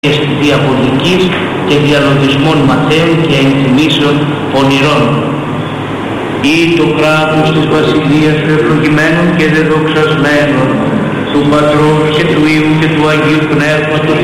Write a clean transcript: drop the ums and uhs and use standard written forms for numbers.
διαπολικής και διαλογισμών μαθαίων και ενθυμίσεων πονηρών. Ή το κράτος της βασιλείας του ευλογημένων και δεδοξασμένων, του Πατρός και του Υιού και του Αγίου Πνεύματος